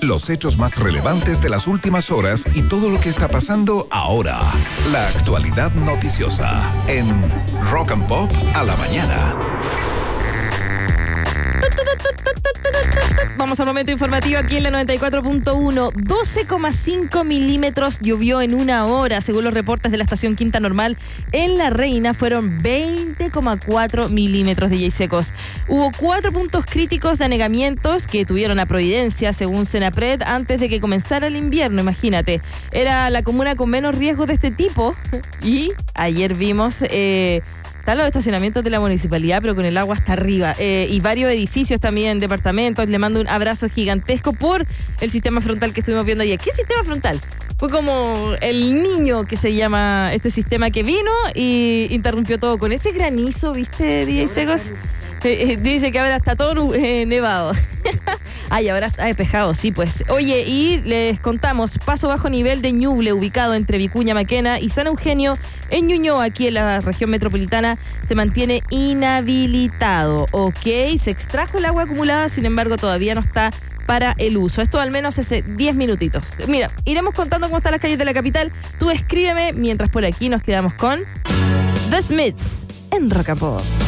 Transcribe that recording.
Los hechos más relevantes de las últimas horas y todo lo que está pasando ahora. La actualidad noticiosa en Rock and Pop a la mañana. Vamos al momento informativo aquí en la 94.1. 12,5 milímetros llovió en una hora, según los reportes de la estación Quinta Normal. En La Reina fueron 20,4 milímetros de secos. Hubo 4 puntos críticos de anegamientos que tuvieron a Providencia, según Senapred, antes de que comenzara el invierno. Imagínate, era la comuna con menos riesgo de este tipo. Y ayer vimos... están los estacionamientos de la municipalidad, pero con el agua hasta arriba. Y varios edificios también, departamentos. Le mando un abrazo gigantesco por el sistema frontal que estuvimos viendo ayer. ¿Qué sistema frontal? Fue como el niño que se llama este sistema que vino y interrumpió todo con ese granizo, ¿viste, DJ Secos? Dice que ahora está todo nevado. Ay, ahora está despejado, sí, pues. Oye, y les contamos, paso bajo nivel de Ñuble, ubicado entre Vicuña Maquena y San Eugenio, en Ñuñoa, aquí en la región metropolitana, se mantiene inhabilitado. Ok, se extrajo el agua acumulada, sin embargo, todavía no está para el uso. Esto al menos hace 10 minutitos. Mira, iremos contando cómo están las calles de la capital. Tú escríbeme, mientras por aquí nos quedamos con The Smiths en Rock and Pop.